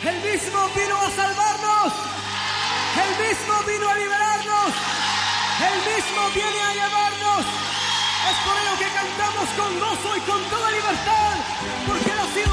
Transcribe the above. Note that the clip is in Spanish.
El mismo vino a salvarnos. El mismo vino a liberarnos. El mismo viene a llevarnos. Es por ello que cantamos con gozo y con toda libertad, porque Él ha sido